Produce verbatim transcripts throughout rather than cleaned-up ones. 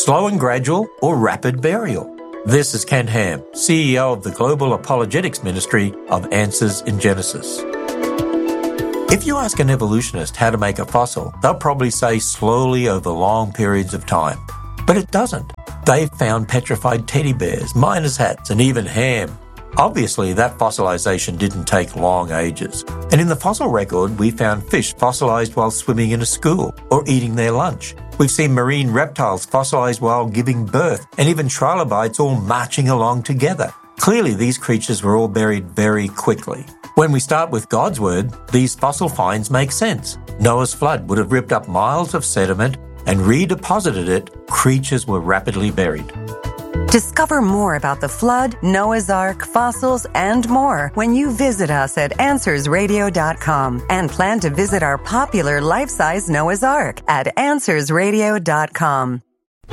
slow and gradual, or rapid burial? This is Ken Ham, C E O of the Global Apologetics Ministry of Answers in Genesis. If you ask an evolutionist how to make a fossil, they'll probably say slowly over long periods of time. But it doesn't. They've found petrified teddy bears, miners' hats, and even ham. Obviously, that fossilization didn't take long ages. And in the fossil record, we found fish fossilized while swimming in a school or eating their lunch. We've seen marine reptiles fossilized while giving birth, and even trilobites all marching along together. Clearly, these creatures were all buried very quickly. When we start with God's word, these fossil finds make sense. Noah's flood would have ripped up miles of sediment and redeposited it. Creatures were rapidly buried. Discover more about the flood, Noah's Ark, fossils, and more when you visit us at answers radio dot com and plan to visit our popular life-size Noah's Ark at answers radio dot com.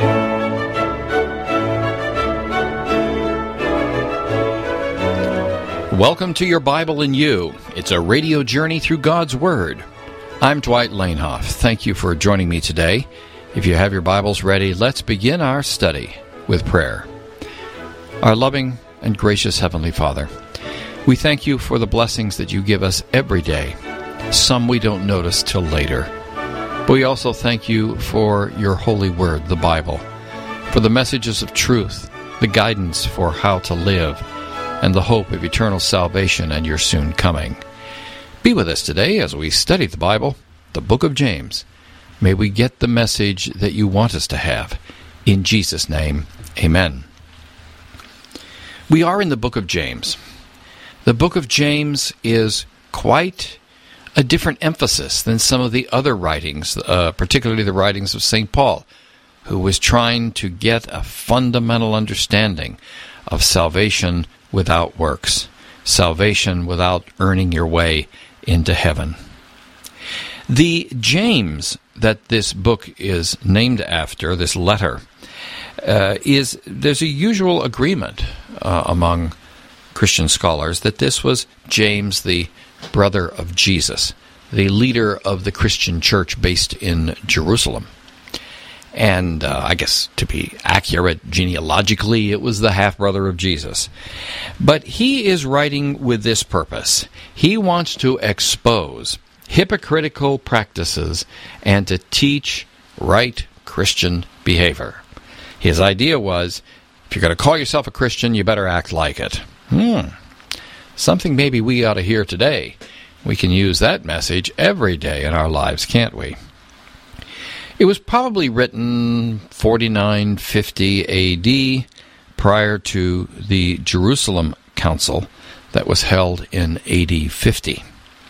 Welcome to Your Bible in You. It's a radio journey through God's Word. I'm Dwight Lanehoff. Thank you for joining me today. If you have your Bibles ready, let's begin our study with prayer. Our loving and gracious Heavenly Father, we thank you for the blessings that you give us every day. Some we don't notice till later. But we also thank you for your holy word, the Bible, for the messages of truth, the guidance for how to live, and the hope of eternal salvation and your soon coming. Be with us today as we study the Bible, the book of James. May we get the message that you want us to have. In Jesus' name, amen. We are in the book of James. The book of James is quite a different emphasis than some of the other writings, uh, particularly the writings of Saint Paul, who was trying to get a fundamental understanding of salvation without works, salvation without earning your way into heaven. The James that this book is named after, this letter, uh, is there's a usual agreement uh, among Christian scholars that this was James, the brother of Jesus, the leader of the Christian church based in Jerusalem. And uh, I guess to be accurate genealogically, it was the half-brother of Jesus. But he is writing with this purpose. He wants to expose hypocritical practices and to teach right Christian behavior. His idea was, if you're going to call yourself a Christian, you better act like it. Hmm. Something maybe we ought to hear today. We can use that message every day in our lives, can't we? It was probably written forty-nine fifty A D, prior to the Jerusalem Council that was held in A D fifty.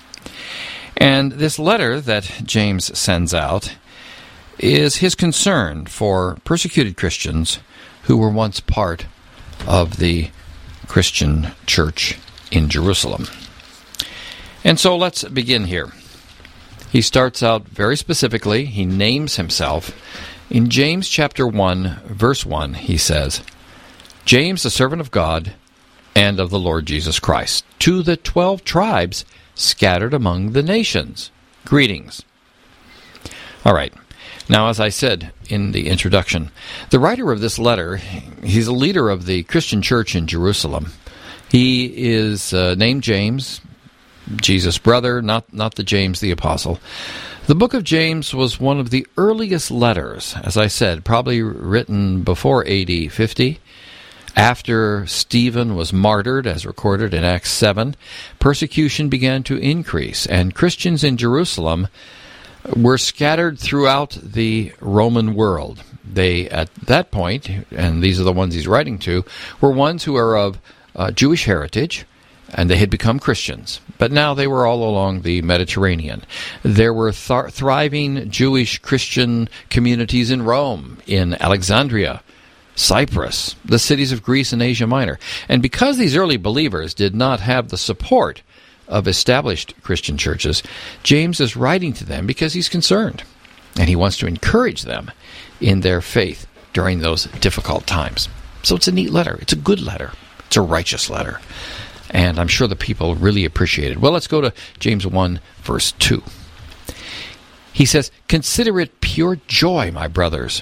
And this letter that James sends out is his concern for persecuted Christians who were once part of the Christian church in Jerusalem. And so let's begin here. He starts out very specifically. He names himself. In James chapter one, verse one, he says, James, the servant of God and of the Lord Jesus Christ, to the twelve tribes scattered among the nations. Greetings. All right. Now, as I said in the introduction, the writer of this letter, he's a leader of the Christian church in Jerusalem. He is uh, named James, Jesus' brother, not, not the James the Apostle. The book of James was one of the earliest letters, as I said, probably written before A D fifty. After Stephen was martyred, as recorded in Acts seven, persecution began to increase, and Christians in Jerusalem were scattered throughout the Roman world. They, at that point, and these are the ones he's writing to, were ones who are of uh, Jewish heritage, and they had become Christians. But now they were all along the Mediterranean. There were th- thriving Jewish Christian communities in Rome, in Alexandria, Cyprus, the cities of Greece and Asia Minor. And because these early believers did not have the support of established Christian churches, James is writing to them because he's concerned, and he wants to encourage them in their faith during those difficult times. So it's a neat letter. It's a good letter. It's a righteous letter. And I'm sure the people really appreciate it. Well, let's go to James one, verse two. He says, "Consider it pure joy, my brothers,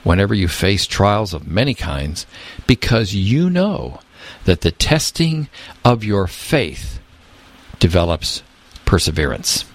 whenever you face trials of many kinds, because you know that the testing of your faith develops perseverance.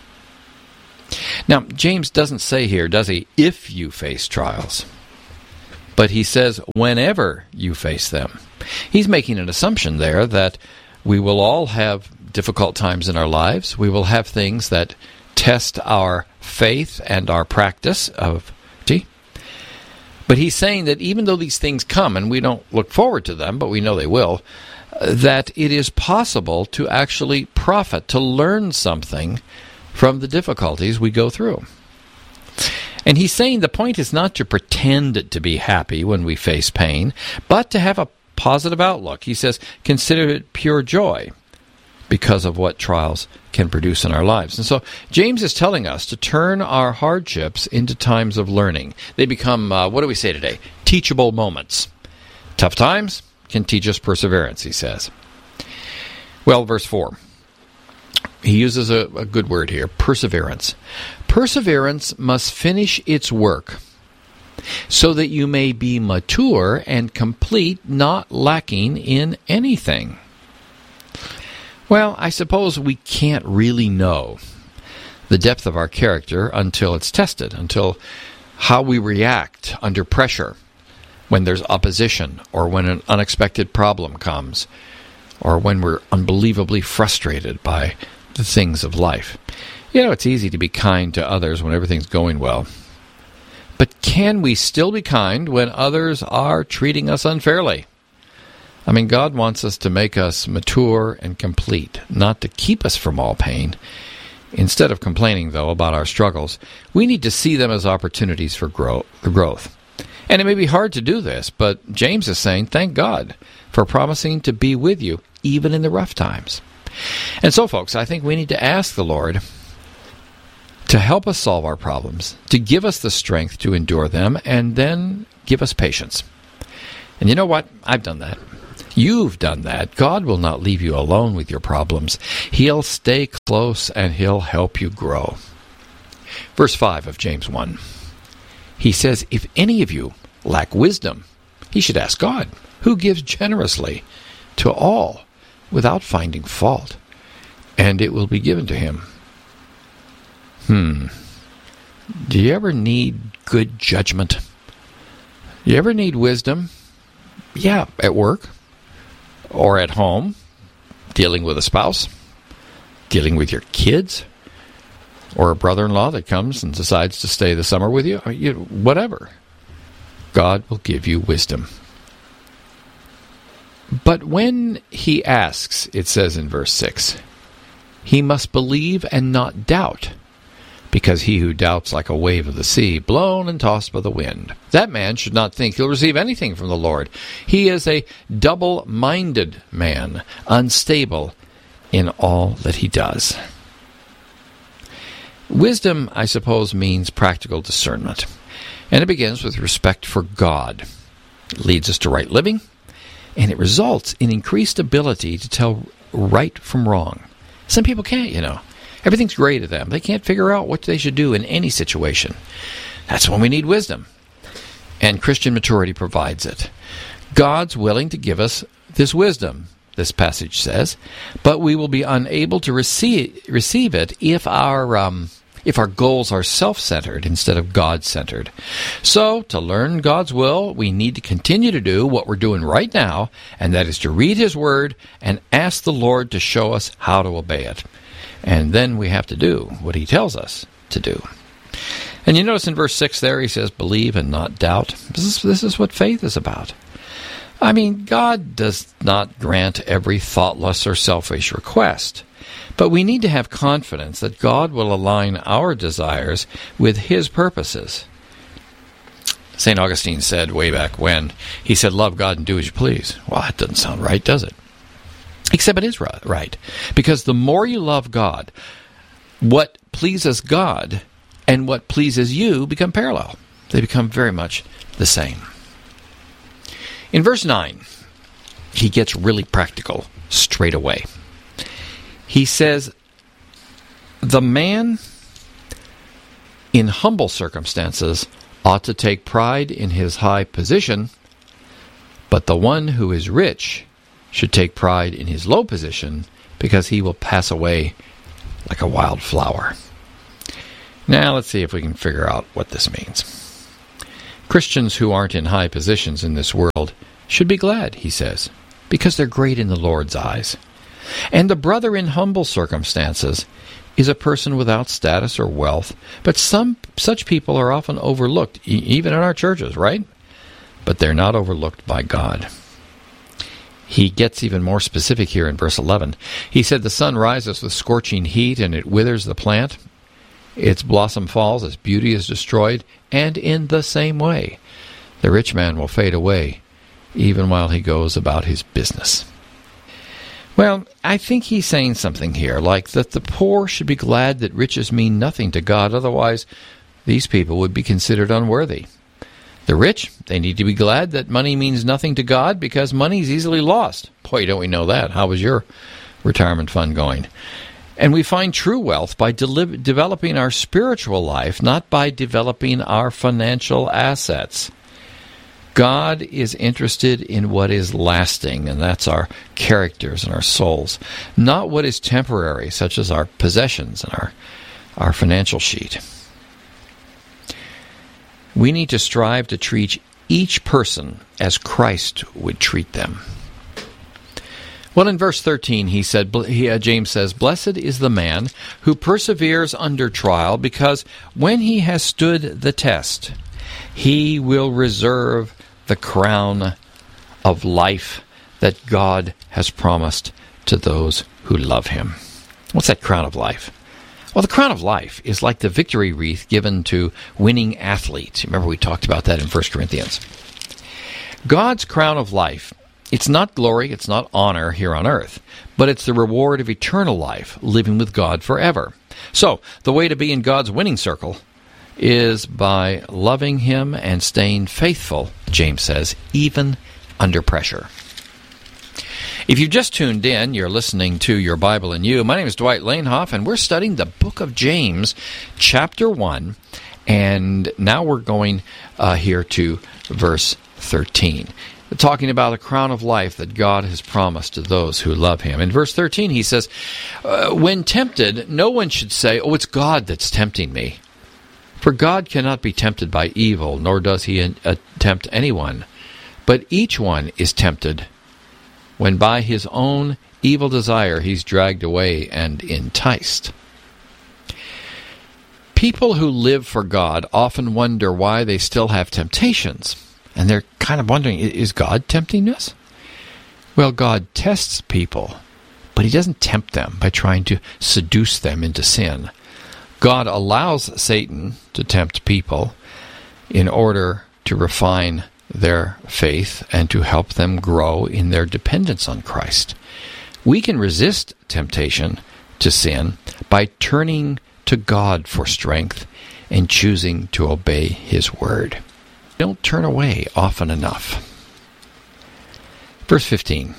Now, James doesn't say here, does he, if you face trials, but he says whenever you face them. He's making an assumption there that we will all have difficult times in our lives. We will have things that test our faith and our practice of tea. But he's saying that even though these things come, and we don't look forward to them, but we know they will, that it is possible to actually profit, to learn something from the difficulties we go through. And he's saying the point is not to pretend to be happy when we face pain, but to have a positive outlook. He says, consider it pure joy because of what trials can produce in our lives. And so James is telling us to turn our hardships into times of learning. They become, uh, what do we say today? Teachable moments. Tough times can teach us perseverance, he says. Well, verse four. He uses a, a good word here, perseverance. Perseverance must finish its work so that you may be mature and complete, not lacking in anything. Well, I suppose we can't really know the depth of our character until it's tested, until how we react under pressure when there's opposition or when an unexpected problem comes or when we're unbelievably frustrated by the things of life. You know, it's easy to be kind to others when everything's going well. But can we still be kind when others are treating us unfairly? I mean, God wants us to make us mature and complete, not to keep us from all pain. Instead of complaining, though, about our struggles, we need to see them as opportunities for grow- growth. And it may be hard to do this, but James is saying, thank God for promising to be with you, even in the rough times. And so, folks, I think we need to ask the Lord to help us solve our problems, to give us the strength to endure them, and then give us patience. And you know what? I've done that. You've done that. God will not leave you alone with your problems. He'll stay close and He'll help you grow. Verse five of James one. He says, if any of you lack wisdom, he should ask God, who gives generously to all without finding fault, and it will be given to him. Hmm. Do you ever need good judgment? Do you ever need wisdom? Yeah, at work or at home, dealing with a spouse, dealing with your kids, or a brother-in-law that comes and decides to stay the summer with you, you know, whatever. God will give you wisdom. But when he asks, it says in verse six, he must believe and not doubt, because he who doubts like a wave of the sea, blown and tossed by the wind. That man should not think he'll receive anything from the Lord. He is a double-minded man, unstable in all that he does. Wisdom, I suppose, means practical discernment. And it begins with respect for God. It leads us to right living, and it results in increased ability to tell right from wrong. Some people can't, you know. Everything's gray to them. They can't figure out what they should do in any situation. That's when we need wisdom. And Christian maturity provides it. God's willing to give us this wisdom, this passage says, but we will be unable to receive receive it if our um, if our goals are self-centered instead of God-centered. So, to learn God's will, we need to continue to do what we're doing right now, and that is to read His Word and ask the Lord to show us how to obey it. And then we have to do what He tells us to do. And you notice in verse six there, He says, believe and not doubt. This is, this is what faith is about. I mean, God does not grant every thoughtless or selfish request. But we need to have confidence that God will align our desires with His purposes. Saint Augustine said way back when, he said, love God and do as you please. Well, that doesn't sound right, does it? Except it is right. Because the more you love God, what pleases God and what pleases you become parallel. They become very much the same. In verse nine, he gets really practical straight away. He says, the man in humble circumstances ought to take pride in his high position, but the one who is rich should take pride in his low position, because he will pass away like a wild flower. Now let's see if we can figure out what this means. Christians who aren't in high positions in this world should be glad, he says, because they're great in the Lord's eyes. And the brother in humble circumstances is a person without status or wealth, but some such people are often overlooked, e- even in our churches, right? But they're not overlooked by God. He gets even more specific here in verse eleven. He said, the sun rises with scorching heat, and it withers the plant. Its blossom falls, its beauty is destroyed, and in the same way, the rich man will fade away, even while he goes about his business. Well, I think he's saying something here, like that the poor should be glad that riches mean nothing to God, otherwise these people would be considered unworthy. The rich, they need to be glad that money means nothing to God, because money is easily lost. Boy, don't we know that. How was your retirement fund going? And we find true wealth by de- developing our spiritual life, not by developing our financial assets. God is interested in what is lasting, and that's our characters and our souls, not what is temporary, such as our possessions and our, our financial sheet. We need to strive to treat each person as Christ would treat them. Well, in verse thirteen, he said, he, uh, James says, blessed is the man who perseveres under trial, because when he has stood the test, he will reserve the crown of life that God has promised to those who love him. What's that crown of life? Well, the crown of life is like the victory wreath given to winning athletes. Remember, we talked about that in First Corinthians. God's crown of life, it's not glory, it's not honor here on earth, but it's the reward of eternal life, living with God forever. So, the way to be in God's winning circle is by loving him and staying faithful, James says, even under pressure. If you've just tuned in, you're listening to Your Bible in You. My name is Dwight Lanehoff, and we're studying the book of James, chapter one, and now we're going uh, here to verse thirteen, talking about a crown of life that God has promised to those who love him. In verse thirteen, he says, uh, when tempted, no one should say, oh, it's God that's tempting me. For God cannot be tempted by evil, nor does he uh, tempt anyone. But each one is tempted when by his own evil desire he's dragged away and enticed. People who live for God often wonder why they still have temptations. And they're kind of wondering, is God tempting us? Well, God tests people, but he doesn't tempt them by trying to seduce them into sin. God allows Satan to tempt people in order to refine their faith and to help them grow in their dependence on Christ. We can resist temptation to sin by turning to God for strength and choosing to obey his word. Don't turn away often enough. Verse fifteen.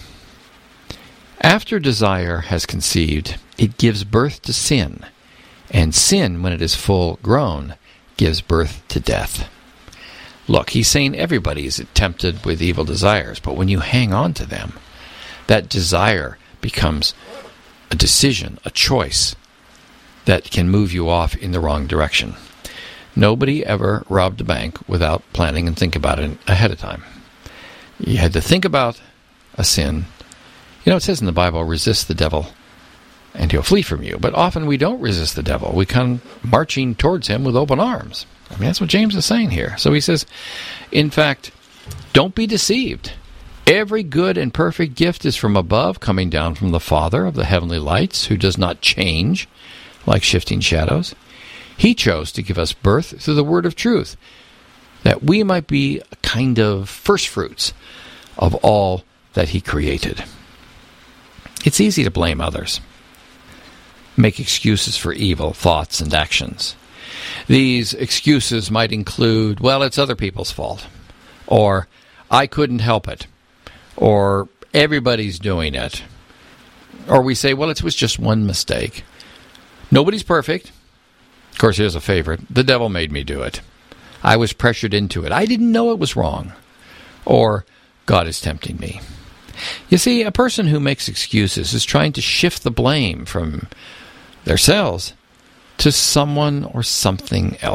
After desire has conceived, it gives birth to sin, and sin, when it is full grown, gives birth to death. Look, he's saying everybody is tempted with evil desires, but when you hang on to them, that desire becomes a decision, a choice that can move you off in the wrong direction. Nobody ever robbed a bank without planning and think about it ahead of time. You had to think about a sin. You know, it says in the Bible, resist the devil and he'll flee from you. But often we don't resist the devil. We come marching towards him with open arms. I mean, that's what James is saying here. So he says, in fact, don't be deceived. Every good and perfect gift is from above, coming down from the Father of the heavenly lights, who does not change like shifting shadows. He chose to give us birth through the word of truth, that we might be a kind of first fruits of all that he created. It's easy to blame others, make excuses for evil thoughts and actions. These excuses might include, well, it's other people's fault, or I couldn't help it, or everybody's doing it. Or we say, well, it was just one mistake. Nobody's perfect. Of course, here's a favorite. The devil made me do it. I was pressured into it. I didn't know it was wrong. Or, God is tempting me. You see, a person who makes excuses is trying to shift the blame from themselves to someone or something else.